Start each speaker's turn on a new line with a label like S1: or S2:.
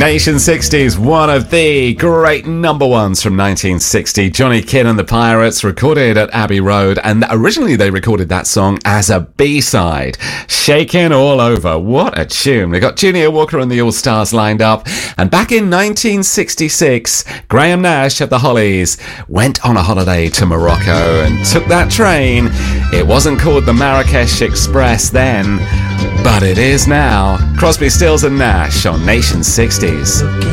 S1: Nation 60s, one of the great number ones from 1960. Johnny Kidd and the Pirates, recorded at Abbey Road, and originally they recorded that song as a B-side. Shakin' All Over, what a tune. They got Junior Walker and the All-Stars lined up, and back in 1966, Graham Nash of the Hollies went on a holiday to Morocco and took that train. It wasn't called the Marrakesh Express then, but it is now. Crosby, Stills and Nash on Nation 60s.